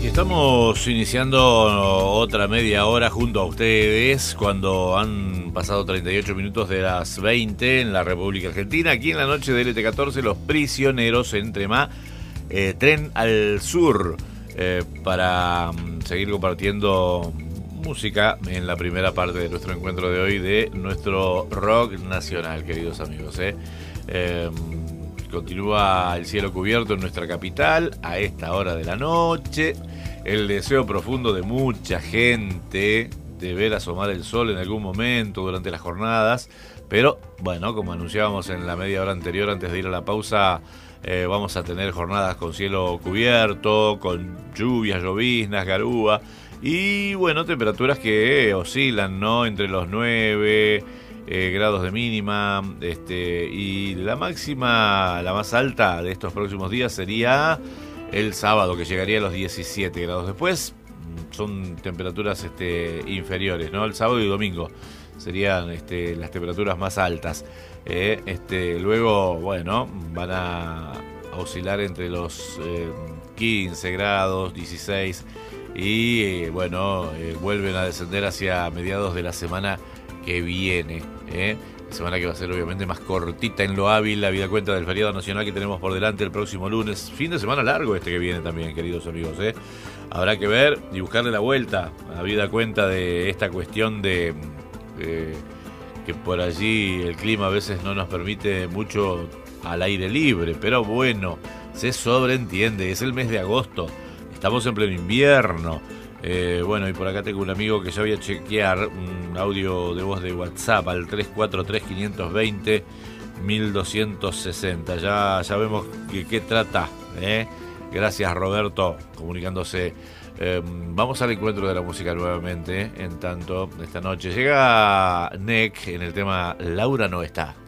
Y estamos iniciando otra media hora junto a ustedes cuando han pasado 38 minutos de las 20 en la República Argentina. Aquí en la noche de LT14, Los Prisioneros en Tremá, Tren al Sur, para seguir compartiendo música en la primera parte de nuestro encuentro de hoy de nuestro rock nacional, queridos amigos. Continúa el cielo cubierto en nuestra capital a esta hora de la noche. El deseo profundo de mucha gente de ver asomar el sol en algún momento durante las jornadas. Pero bueno, como anunciábamos en la media hora anterior, antes de ir a la pausa, vamos a tener jornadas con cielo cubierto, con lluvias, lloviznas, garúa. Y bueno, temperaturas que oscilan, ¿no? Entre los 9 grados de mínima, y la máxima, la más alta de estos próximos días sería el sábado, que llegaría a los 17 grados. Después son temperaturas inferiores, ¿no? El sábado y domingo serían las temperaturas más altas. Luego, bueno, van a oscilar entre los 15 grados, 16, y bueno, vuelven a descender hacia mediados de la semana que viene, semana que va a ser obviamente más cortita en lo hábil, habida cuenta del feriado nacional que tenemos por delante el próximo lunes. Fin de semana largo que viene también, queridos amigos. Habrá que ver y buscarle la vuelta, habida cuenta de esta cuestión de que por allí el clima a veces no nos permite mucho al aire libre, pero bueno, se sobreentiende, es el mes de agosto, estamos en pleno invierno. Bueno, y por acá tengo un amigo que ya voy a chequear un audio de voz de WhatsApp al 343-520-1260. Ya vemos qué trata. Gracias, Roberto, comunicándose. Vamos al encuentro de la música nuevamente. En tanto, esta noche llega NEC en el tema Laura no está.